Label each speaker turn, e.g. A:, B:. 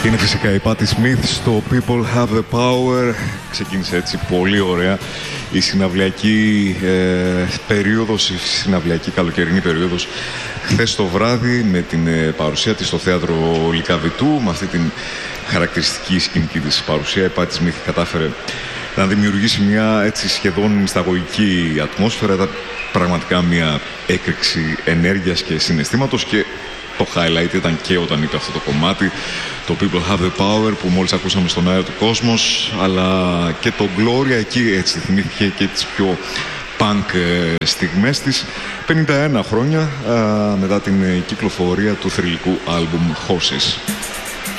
A: Είναι φυσικά η Patti Smith στο People Have the Power. Ξεκίνησε έτσι πολύ ωραία η συναυλιακή περίοδος, η συναυλιακή καλοκαιρινή περίοδος χθες το βράδυ με την παρουσία της στο θέατρο Λυκαβητού, με αυτή την χαρακτηριστική σκηνική της παρουσία. Η Patti Smith κατάφερε να δημιουργήσει μια έτσι σχεδόν μυσταγωγική ατμόσφαιρα. Ήταν πραγματικά μια έκρηξη ενέργειας και συναισθήματος, και το highlight ήταν και όταν είπε αυτό το κομμάτι, το People Have the Power, που μόλις ακούσαμε στον αέρα του Κόσμος, αλλά και το Gloria, εκεί έτσι θυμήθηκε και τις πιο punk στιγμές της 51 χρόνια μετά την κυκλοφορία του θρυλικού άλμπουμ Horses.